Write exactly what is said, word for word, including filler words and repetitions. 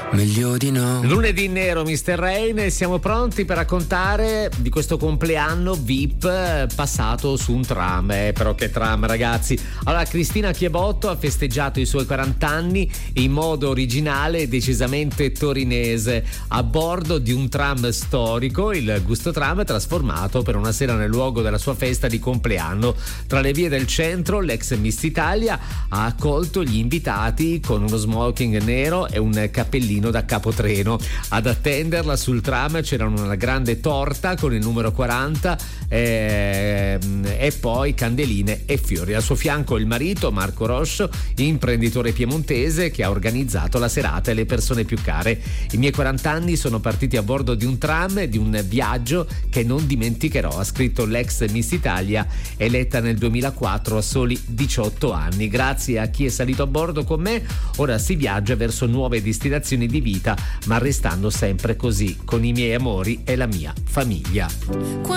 meglio di no. Lunedì nero, mister Rain, e siamo pronti per raccontare di questo compleanno V I P passato su un tram. Eh, però che tram, ragazzi! Allora, Cristina Chiebotto ha festeggiato i suoi quaranta anni in modo originale e decisamente torinese, a bordo di un tram storico, il Gusto Tram, trasformato per una sera nel luogo della sua festa di compleanno. Tra le vie del centro, l'ex Miss Italia ha accolto gli invitati con uno smoking nero e un cappellino da capotreno. Ad attenderla sul tram c'era una grande torta con il numero quaranta eh, e poi candeline e fiori. Al suo fianco il marito Marco Roscio, imprenditore piemontese, che ha organizzato la serata e le persone più care. I miei quaranta anni sono partiti a bordo di un tram e di un viaggio che non dimenticherò, ha scritto l'ex Miss Italia, eletta nel duemilaquattro a soli diciotto anni. Grazie a chi è salito a bordo con me, ora si viaggia verso nuove destinazioni di vita, ma restando sempre così con i miei amori e la mia famiglia.